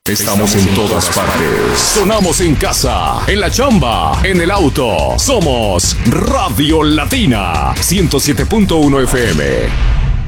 Estamos en todas partes. Sonamos en casa, en la chamba, en el auto. Somos Radio Latina 107.1 FM.